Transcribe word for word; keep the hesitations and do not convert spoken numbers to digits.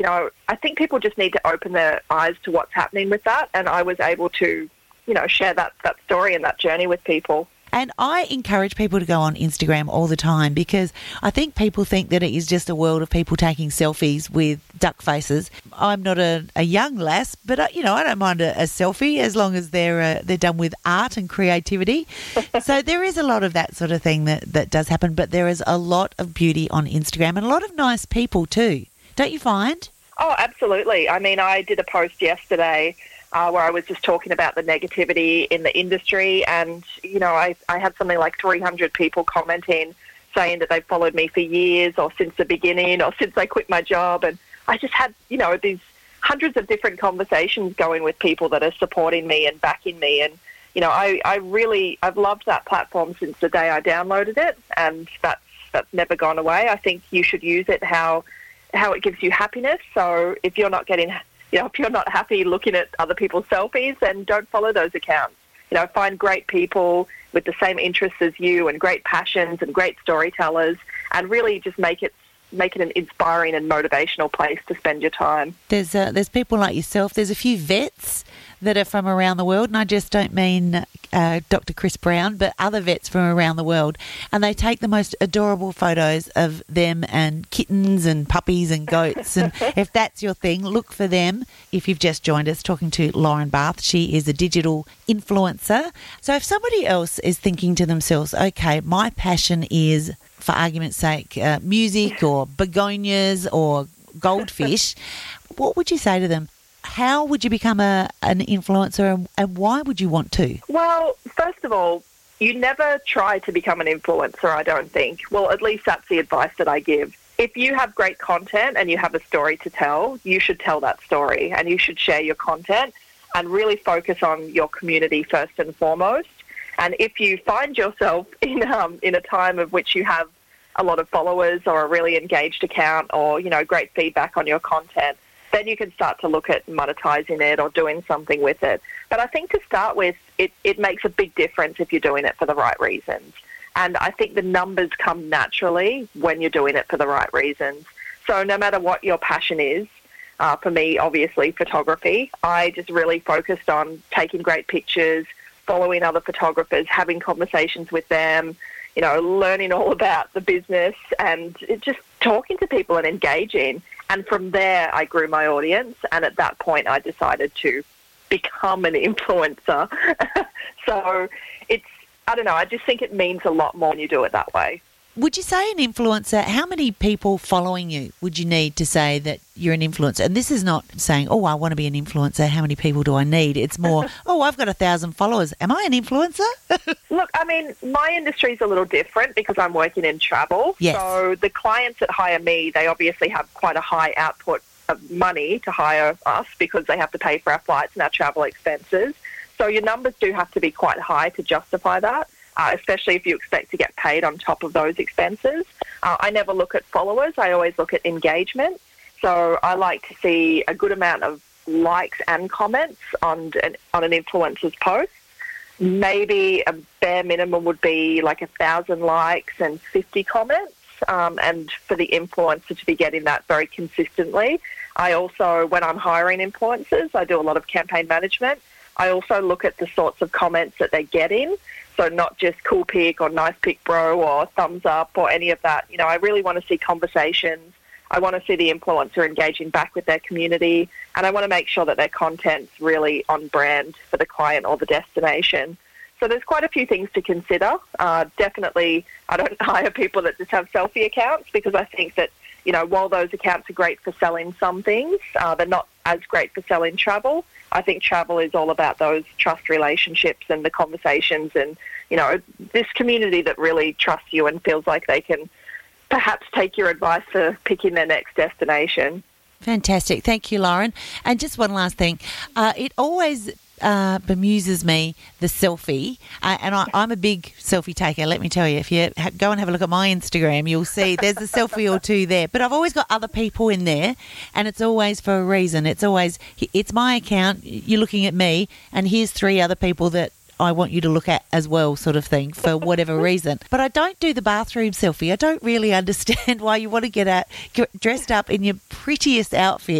you know, I think people just need to open their eyes to what's happening with that. And I was able to, you know, share that, that story and that journey with people. And I encourage people to go on Instagram all the time because I think people think that it is just a world of people taking selfies with duck faces. I'm not a, a young lass, but, I, you know, I don't mind a, a selfie as long as they're uh, they're done with art and creativity. So there is a lot of that sort of thing that, that does happen, but there is a lot of beauty on Instagram and a lot of nice people too. Don't you find? Oh, absolutely. I mean, I did a post yesterday Uh, where I was just talking about the negativity in the industry, and, you know, I, I had something like three hundred people commenting saying that they followed me for years or since the beginning or since I quit my job, and I just had, you know, these hundreds of different conversations going with people that are supporting me and backing me, and, you know, I, I really, I've loved that platform since the day I downloaded it, and that's, that's never gone away. I think you should use it how, how it gives you happiness, so if you're not getting... You know, if you're not happy looking at other people's selfies, then don't follow those accounts. You know, find great people with the same interests as you and great passions and great storytellers, and really just make it make it an inspiring and motivational place to spend your time. There's uh, there's people like yourself. There's a few vets that are from around the world, and I just don't mean uh, Doctor Chris Brown, but other vets from around the world, and they take the most adorable photos of them and kittens and puppies and goats, and if that's your thing, look for them. If you've just joined us, talking to Lauren Barth, she is a digital influencer. So if somebody else is thinking to themselves, okay, my passion is, for argument's sake, uh, music or begonias or goldfish, what would you say to them? How would you become a an influencer, and, and why would you want to? Well, first of all, you never try to become an influencer, I don't think. Well, at least that's the advice that I give. If you have great content and you have a story to tell, you should tell that story, and you should share your content and really focus on your community first and foremost. And if you find yourself in um, in a time of which you have a lot of followers or a really engaged account or, you know, great feedback on your content, then you can start to look at monetizing it or doing something with it. But I think to start with, it, it makes a big difference if you're doing it for the right reasons. And I think the numbers come naturally when you're doing it for the right reasons. So no matter what your passion is, uh, for me, obviously, photography, I just really focused on taking great pictures, following other photographers, having conversations with them, you know, learning all about the business and just talking to people and engaging. And from there, I grew my audience. And at that point, I decided to become an influencer. So it's, I don't know, I just think it means a lot more when you do it that way. Would you say an influencer, how many people following you would you need to say that you're an influencer? And this is not saying, oh, I want to be an influencer, how many people do I need? It's more, oh, I've got a thousand followers. Am I an influencer? Look, I mean, my industry is a little different because I'm working in travel. Yes. So the clients that hire me, they obviously have quite a high output of money to hire us because they have to pay for our flights and our travel expenses. So your numbers do have to be quite high to justify that. Uh, especially if you expect to get paid on top of those expenses. Uh, I never look at followers. I always look at engagement. So I like to see a good amount of likes and comments on an, on an influencer's post. Maybe a bare minimum would be like a thousand likes and fifty comments. Um, and for the influencer to be getting that very consistently. I also, when I'm hiring influencers, I do a lot of campaign management. I also look at the sorts of comments that they're getting. So not just cool pic or nice pic bro or thumbs up or any of that. You know, I really want to see conversations. I want to see the influencer engaging back with their community. And I want to make sure that their content's really on brand for the client or the destination. So there's quite a few things to consider. Uh, definitely, I don't hire people that just have selfie accounts because I think that, you know, while those accounts are great for selling some things, uh, they're not as great for selling travel. I think travel is all about those trust relationships and the conversations and, you know, this community that really trusts you and feels like they can perhaps take your advice for picking their next destination. Fantastic. Thank you, Lauren. And just one last thing. Uh, it always uh, bemuses me, the selfie. Uh, and I, I'm a big selfie taker, let me tell you. If you ha- go and have a look at my Instagram, you'll see there's a selfie or two there. But I've always got other people in there, and it's always for a reason. It's always, it's my account, you're looking at me, and here's three other people that I want you to look at as well, sort of thing, for whatever reason. But I don't do the bathroom selfie. I don't really understand why you want to get out, get dressed up in your prettiest outfit